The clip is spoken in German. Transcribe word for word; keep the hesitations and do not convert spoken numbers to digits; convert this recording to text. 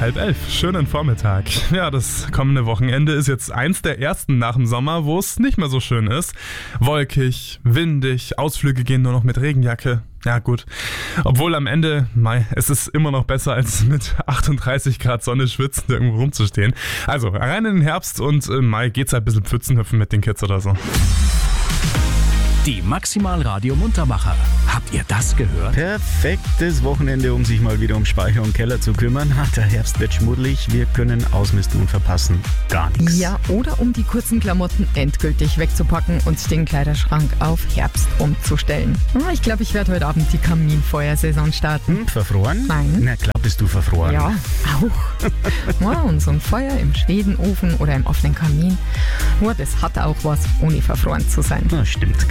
halb elf. Schönen Vormittag. Ja, das kommende Wochenende ist jetzt eins der ersten nach dem Sommer, wo es nicht mehr so schön ist. Wolkig, windig, Ausflüge gehen nur noch mit Regenjacke. Ja gut, obwohl am Ende, mei, es ist immer noch besser als mit achtunddreißig Grad Sonne schwitzend irgendwo rumzustehen. Also rein in den Herbst und im Mai geht's halt ein bisschen Pfützenhüpfen mit den Kids oder so. Die Maximal Radio Muntermacher. Habt ihr das gehört? Perfektes Wochenende, um sich mal wieder um Speicher und Keller zu kümmern. Ha, der Herbst wird schmuddelig, wir können ausmisten und verpassen gar nichts. Ja, oder um die kurzen Klamotten endgültig wegzupacken und den Kleiderschrank auf Herbst umzustellen. Ich glaube, ich werde heute Abend die Kaminfeuersaison starten. Hm, verfroren? Nein. Na klar bist du verfroren. Ja, auch. Ja, und so ein Feuer im Schwedenofen oder im offenen Kamin, ja, das hat auch was, ohne verfroren zu sein. Na, stimmt.